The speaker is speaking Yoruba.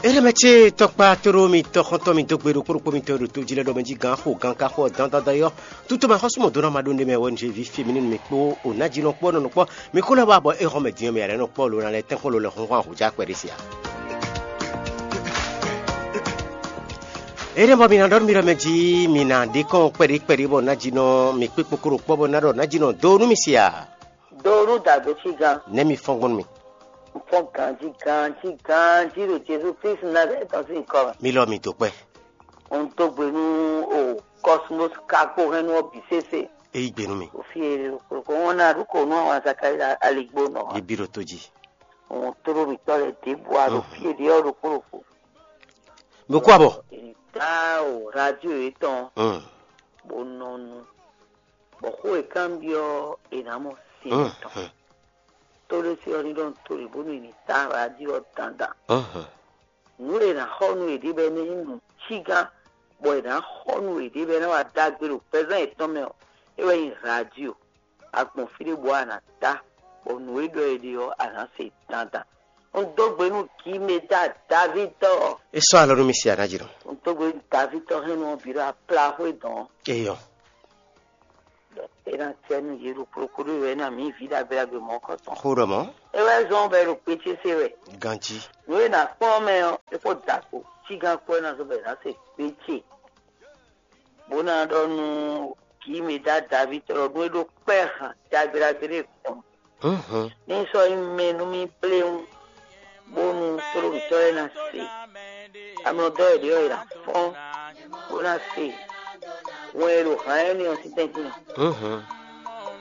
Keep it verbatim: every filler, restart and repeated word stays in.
Ele métier tokpa toro mi tokhonto mi dokbero pour pour mi toro to jile do menji gan ho gan ka ho dan dan d'ailleurs tout ma hosmo do na ma do ne me won je vi féminine me po o na ji no po no po mi ko la ba bo e ho me di me re no po lo na le ten ko lo le ho ho ja kwerisia Ere mo mi na do mi re meji mi na de kon kweri kweri bo na ji no mi pe pokoro po bo na do na ji no do nu mi sia do ru da be chi gan ne mi fongon mi fon kanji kanji kanji ro Jesu Christ na re to sin ko mi lo mi to pe on to gbe nu o cosmos ka ko hen o bi sese e igbenu mi o fi ko ko wona ru ko no wa sakai aligbo no e biro toji on to ro mi to le de bo aro fi de oro ko ko mo ko abo ta o radio eton mm bo no no bo ko e cambio e namo si to Tole si ori don tori bonu ni ta radio tanda. Uh-huh. Nure na honu e dibe ni nu chiga boy na honu e dibe na wa dagbero pesan eton me e we radio akpon firi bo ana ta onu e do e dio ana se tanda. On dogbe nu ki me da David-o. E so alo mi sia na jiro. On dogbe David-o henu bira pla ho don. E yo. Era tienu jiru procuro we na mi vida bela be moko ton. Khuramo. E we zon be ro peche se we. Ganji. We na fome e po dako. Chiga ko na so be na se peche. Bona donu ki me da David ro do do perra da bela bele ko. Mhm. Ni so me no mi pleu. Bonu toro vitore na se. Amno do de ora fon. Bona se. Wero haeni o sitenti. Mhm.